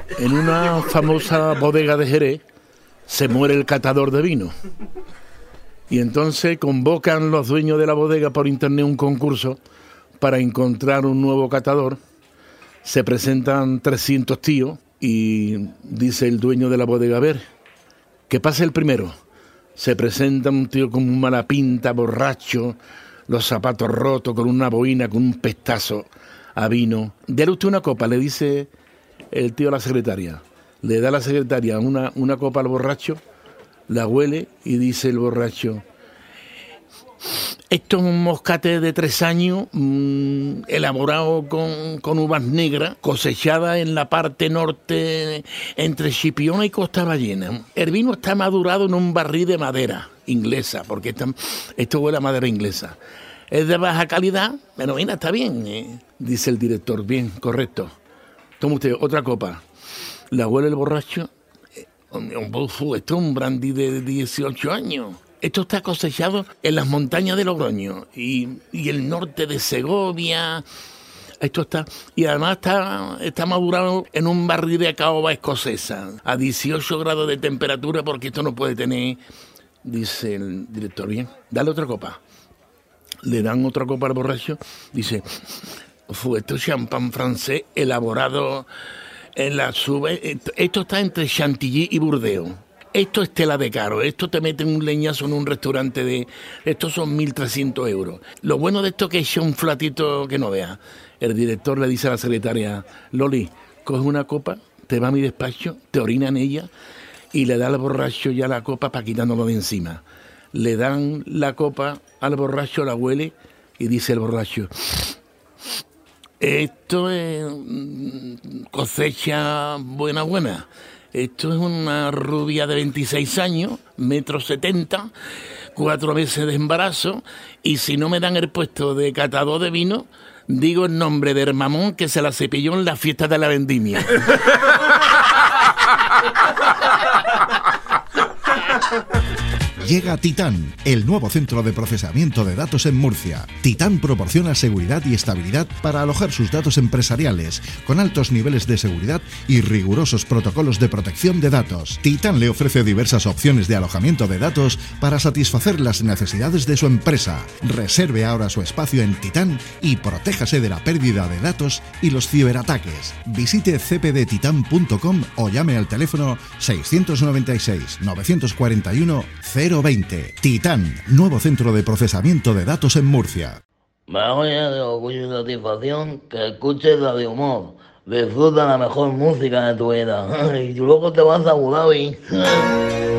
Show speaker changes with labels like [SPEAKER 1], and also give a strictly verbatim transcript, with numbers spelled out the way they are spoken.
[SPEAKER 1] En una famosa bodega de Jerez se muere el catador de vino. Y entonces convocan los dueños de la bodega por internet un concurso para encontrar un nuevo catador. Se presentan trescientos tíos y dice el dueño de la bodega, a ver, que pase el primero. Se presenta un tío con mala pinta, borracho, los zapatos rotos, con una boina, con un pestazo a vino. Dele usted una copa, le dice el tío a la secretaria. Le da a la secretaria una, una copa al borracho, la huele y dice el borracho, esto es un moscatel de tres años, mmm, elaborado con, con uvas negras, cosechada en la parte norte entre Chipiona y Costa Ballena. El vino está madurado en un barril de madera inglesa, porque está, esto huele a madera inglesa. Es de baja calidad, pero mira, está bien, eh, dice el director, bien, correcto. Toma usted otra copa. La huele el borracho. Esto es un brandy de dieciocho años. Esto está cosechado en las montañas de Logroño y, y el norte de Segovia. Esto está, y además está, está madurado en un barril de caoba escocesa a dieciocho grados de temperatura, porque esto no puede tener, dice el director, bien, dale otra copa. Le dan otra copa al borracho, dice, fue esto es champán francés elaborado en la sube, esto está entre Chantilly y Burdeos. Esto es tela de caro, esto te meten un leñazo en un restaurante de... Estos son mil trescientos euros. Lo bueno de esto es que es un flatito que no veas. El director le dice a la secretaria, Loli, coge una copa, te va a mi despacho, te orina en ella y le da al borracho ya la copa para quitándolo de encima. Le dan la copa al borracho, la huele y dice el borracho, esto es cosecha buena, buena. Esto es una rubia de veintiséis años, metro setenta, cuatro meses de embarazo, y si no me dan el puesto de catador de vino, digo el nombre de Hermamón que se la cepilló en la fiesta de la vendimia.
[SPEAKER 2] Llega Titán, el nuevo centro de procesamiento de datos en Murcia. Titán proporciona seguridad y estabilidad para alojar sus datos empresariales, con altos niveles de seguridad y rigurosos protocolos de protección de datos. Titán le ofrece diversas opciones de alojamiento de datos para satisfacer las necesidades de su empresa. Reserve ahora su espacio en Titán y protéjase de la pérdida de datos y los ciberataques. Visite c p d titan punto com o llame al teléfono seiscientos noventa y seis, novecientos cuarenta y uno, cero veinte. Titán, nuevo centro de procesamiento de datos en Murcia.
[SPEAKER 3] Me hago ya de orgullo y satisfacción que escuches la de humor. Disfruta la mejor música de tu vida. Y luego te vas a Abu Dhabi.